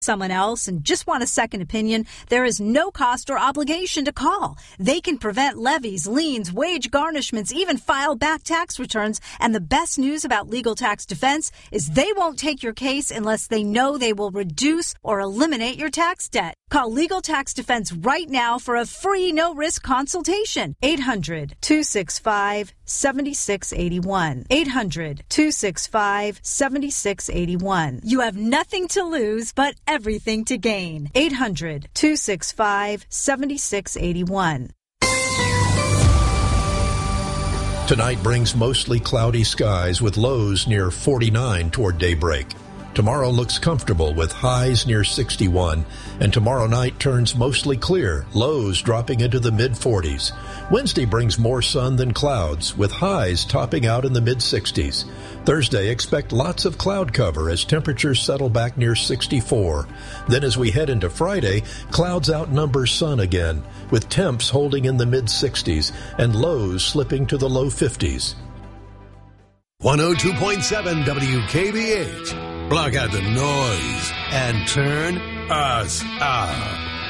someone else and just want a second opinion, there is no cost or obligation to call. They can prevent levies, liens, wage garnishments, even file back tax returns. And the best news about Legal Tax Defense is they won't take your case unless they know they will reduce or eliminate your tax debt. Call Legal Tax Defense right now for a free no-risk consultation. 800-265-7681. 800-265-7681. You have nothing to lose but everything to gain. 800-265-7681. Tonight brings mostly cloudy skies with lows near 49 toward daybreak. Tomorrow looks comfortable with highs near 61, and tomorrow night turns mostly clear, lows dropping into the mid-40s. Wednesday brings more sun than clouds, with highs topping out in the mid-60s. Thursday, expect lots of cloud cover as temperatures settle back near 64. Then as we head into Friday, clouds outnumber sun again, with temps holding in the mid-60s and lows slipping to the low 50s. 102.7 WKBH. Block out the noise and turn us up.